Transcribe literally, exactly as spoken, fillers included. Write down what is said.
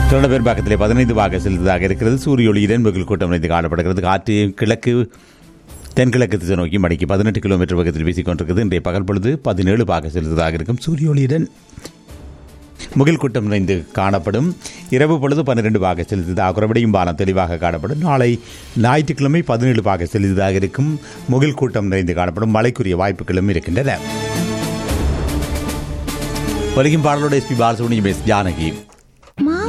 தொடர் பெரும்பாக்கத்திலே பதினைந்து பாக செலுத்ததாக இருக்கிறது. சூரிய ஒளியுடன் வெகுள் கூட்டம் நிறைந்து காணப்படுகிறது. காற்று கிழக்கு தென்கிழக்கு திசை நோக்கி மணிக்கு பதினெட்டு கிலோமீட்டர் வேகத்தில் வீசிக்கொண்டிருக்கிறது. இன்றைய பகல் பொழுது பதினேழு பாக செலுத்ததாக இருக்கும். சூரிய ஒளியுடன் முகில் கூட்டம் நிறைந்து காணப்படும். இரவு பொழுது பன்னிரண்டு பாக செலுத்ததாக குறைபடியும் வானம் தெளிவாக காணப்படும். நாளை ஞாயிற்றுக்கிழமை பதினேழு பாக செலுத்ததாக இருக்கும். முகில் கூட்டம் நிறைந்து காணப்படும். மழைக்குரிய வாய்ப்புகளும் இருக்கின்றன. ஒலிக்கும் பாடலோட S B Balasubramaniam, S Janaki.